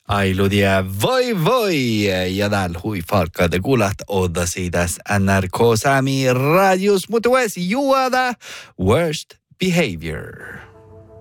Ai Ludia, voi! Ja täällä huifalkkaa te kuulat odasi tässä NRK Sami radios, mutta juoda worst behavior.